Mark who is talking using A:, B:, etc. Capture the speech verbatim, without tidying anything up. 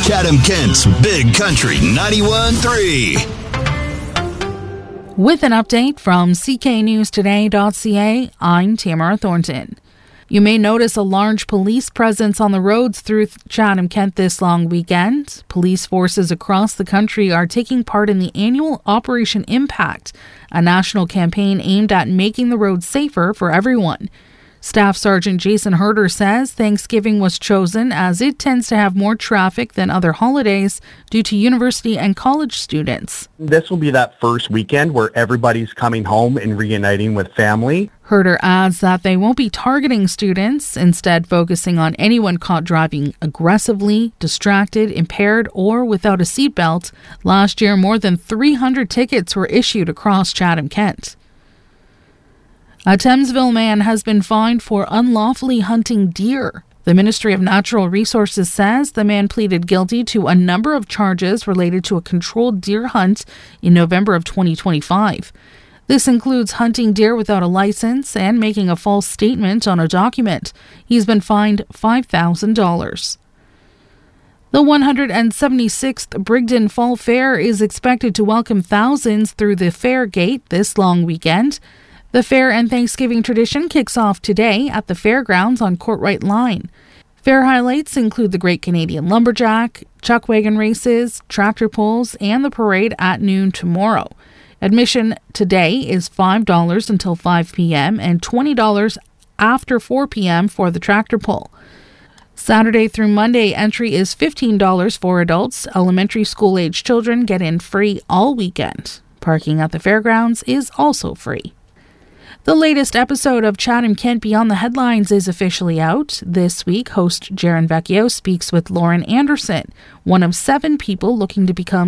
A: Chatham-Kent's Big Country ninety-one point three.
B: With an update from C K News Today dot C A, I'm Tamara Thornton. You may notice a large police presence on the roads through Chatham-Kent this long weekend. Police forces across the country are taking part in the annual Operation Impact, a national campaign aimed at making the roads safer for everyone. Staff Sergeant Jason Herder says Thanksgiving was chosen as it tends to have more traffic than other holidays due to university and college students.
C: This will be that first weekend where everybody's coming home and reuniting with family.
B: Herder adds that they won't be targeting students, instead focusing on anyone caught driving aggressively, distracted, impaired, or without a seatbelt. Last year, more than three hundred tickets were issued across Chatham-Kent. A Thamesville man has been fined for unlawfully hunting deer. The Ministry of Natural Resources says the man pleaded guilty to a number of charges related to a controlled deer hunt in November of twenty twenty-five. This includes hunting deer without a license and making a false statement on a document. He's been fined five thousand dollars. The one hundred seventy-sixth Brigden Fall Fair is expected to welcome thousands through the fair gate this long weekend. The fair and Thanksgiving tradition kicks off today at the fairgrounds on Courtright Line. Fair highlights include the Great Canadian Lumberjack, chuck wagon races, tractor pulls, and the parade at noon tomorrow. Admission today is five dollars until five p.m. and twenty dollars after four p.m. for the tractor pull. Saturday through Monday, entry is fifteen dollars for adults. Elementary school-age children get in free all weekend. Parking at the fairgrounds is also free. The latest episode of Chatham-Kent Beyond the Headlines is officially out. This week, host Jaron Vecchio speaks with Lauren Anderson, one of seven people looking to become